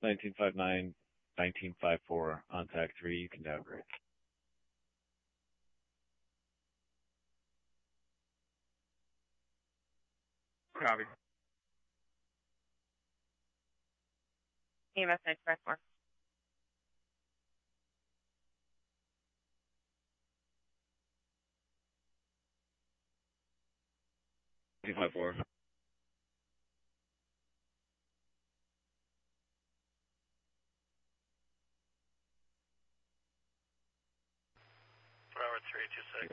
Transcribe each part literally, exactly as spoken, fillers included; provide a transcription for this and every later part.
nineteen five nine, nineteen five four, on tag three, you can downgrade. Copy. E M S nine five four. nineteen five four. Tower three two six.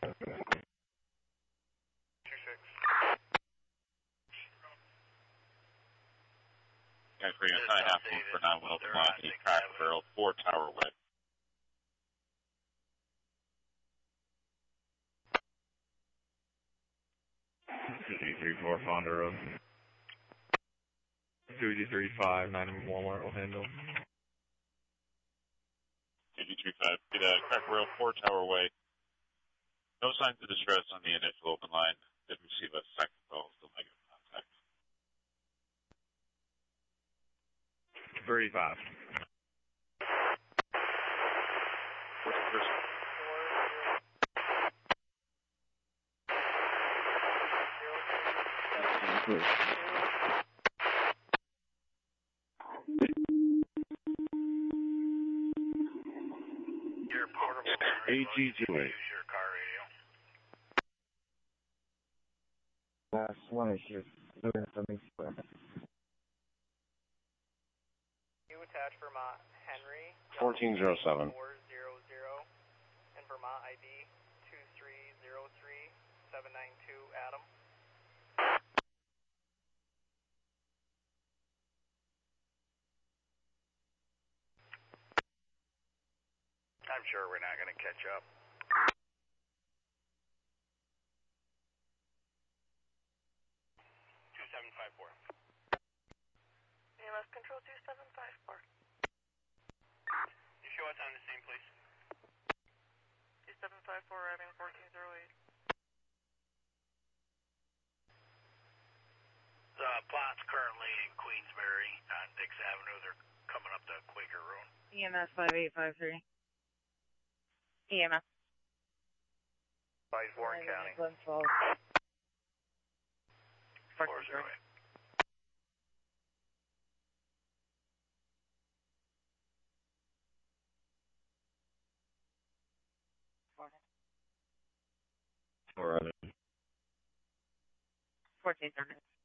Two six. Guys, we're going to tie half one for nine Wilton line, eight Cracker Barrel, four Tower Way. two D three four Fonda Road. two D three five, nine Walmart will handle. two D three five, get uh, Cracker Barrel, four Tower Way. No signs of distress on the initial open line. Didn't receive a second call, still negative contact. thirty-five. What's the first? Your portable A G two eight. use your car radio. Last one is your looking for me. You attach Vermont Henry. fourteen oh seven. four hundred, and Vermont I D two three zero three seven nine two Adam. I'm sure we're not going to catch up. two seven five four. E M S control two seven five four. You show us on the same place. two seven five four, arriving fourteen oh eight. The plot's currently in Queensbury on Dix Avenue. They're coming up the Quaker Road. E M S five eight five three. E M S. By Warren County. Glen Falls. four oh eight. All right. fourteen hundred.